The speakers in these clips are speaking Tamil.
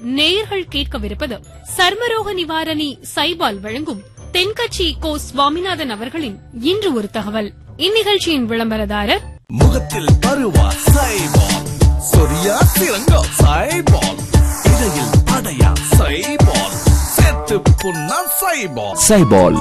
நேயர்கள் கேட்கவிருப்பது சர்மரோக நிவாரணி சைபால் வழங்கும் தென்கட்சி கோ சுவாமிநாதன் அவர்களின் இன்று ஒரு தகவல். இந்நிகழ்ச்சியின் விளம்பரதாரர் முகத்தில் பருவா சைபால், சொரியா சிறங்கா சைபால், இடையில் அடையா சைபால், செத்து புண்ணா சைபால். சைபால்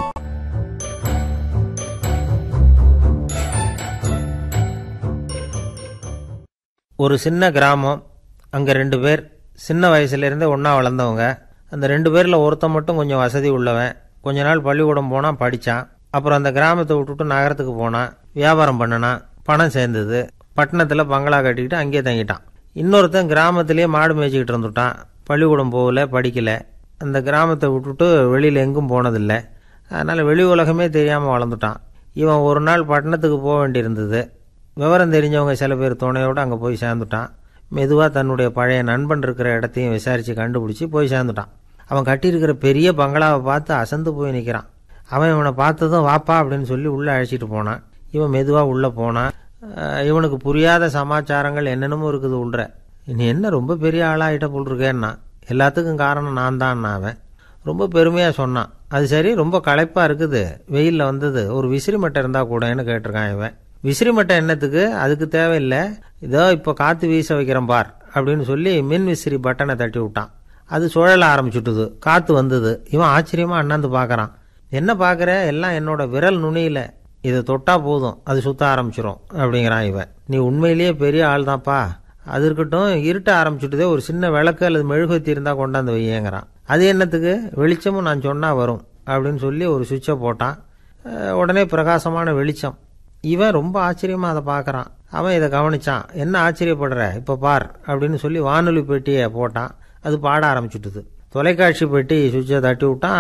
ஒரு சின்ன கிராமம். அங்கே 2 பேர் சின்ன வயசுலேருந்தே ஒன்றா வளர்ந்தவங்க. அந்த 2 பேரில் ஒருத்தன் மட்டும் கொஞ்சம் வசதி உள்ளவன். கொஞ்ச நாள் பள்ளிக்கூடம் போனான், படித்தான். அப்புறம் அந்த கிராமத்தை விட்டுட்டு நகரத்துக்கு போனான், வியாபாரம் பண்ணினான், பணம் சேர்ந்தது. பட்டணத்தில் பங்களா கட்டிக்கிட்டு அங்கேயே தங்கிட்டான். இன்னொருத்தன் கிராமத்திலேயே மாடு மேய்ச்சிக்கிட்டு இருந்துட்டான், பள்ளிக்கூடம் போகல, படிக்கலை. அந்த கிராமத்தை விட்டுட்டு வெளியில் எங்கும் போனதில்லை. அதனால் வெளி உலகமே தெரியாமல் வளர்ந்துட்டான். இவன் ஒரு நாள் பட்டணத்துக்கு போக வேண்டியிருந்தது. விவரம் தெரிஞ்சவங்க சில பேர் துணையோடு அங்கே போய் சேர்ந்துட்டான். மெதுவாக தன்னுடைய பழைய நண்பன் இருக்கிற இடத்தையும் விசாரித்து கண்டுபிடிச்சி போய் சேர்ந்துட்டான். அவன் கட்டியிருக்கிற பெரிய பங்களாவை பார்த்து அசந்து போய் நிற்கிறான். அவன் இவனை பார்த்ததும் வாப்பா அப்படின்னு சொல்லி உள்ளே அழைச்சிட்டு போனான். இவன் மெதுவாக உள்ளே போனான். இவனுக்கு புரியாத சமாச்சாரங்கள் என்னென்னமோ இருக்குது உள்ற. நீ என்ன ரொம்ப பெரிய ஆளாகிட்ட போல் இருக்கேன்னா, எல்லாத்துக்கும் காரணம் நான் தான். அவன் ரொம்ப பெருமையாக சொன்னான். அது சரி, ரொம்ப களைப்பாக இருக்குது, வெயிலில் வந்தது, ஒரு விசிறி மட்டை இருந்தால் கூடன்னு கேட்டிருக்கான் இவன். விசிறி மட்டை என்னத்துக்கு, அதுக்கு தேவையில்லை, இதோ இப்போ காற்று வீச வைக்கிறேன் பார் அப்படின்னு சொல்லி மின் விசிறி பட்டனை தட்டி விட்டான். அது சுழல ஆரம்பிச்சுட்டுது, காற்று வந்தது. இவன் ஆச்சரியமாக அண்ணாந்து பார்க்குறான். என்ன பார்க்குற, எல்லாம் என்னோட விரல் நுனியில், இதை தொட்டா போதும் அது சுத்த ஆரம்பிச்சிடும் அப்படிங்கிறான் இவன். நீ உண்மையிலேயே பெரிய ஆள் தான்ப்பா. அது இருக்கட்டும், இருட்ட ஆரம்பிச்சுட்டுதே, ஒரு சின்ன விளக்கு அல்லது மெழுகுவத்தி இருந்தால் கொண்டாந்து வையேங்கிறான். அது என்னத்துக்கு, வெளிச்சமும் நான் சொன்னால் வரும் அப்படின்னு சொல்லி ஒரு சுவிட்சை போட்டான். உடனே பிரகாசமான வெளிச்சம். இவன் ரொம்ப ஆச்சரியமாக அதை பார்க்குறான். அவன் இதை கவனிச்சான். என்ன ஆச்சரியப்படுற, இப்போ பார் அப்படின்னு சொல்லி வானொலி பெட்டியை போட்டான். அது பாட ஆரம்பிச்சுட்டுது. தொலைக்காட்சி பெட்டி சுவிட்சை தட்டி விட்டான்.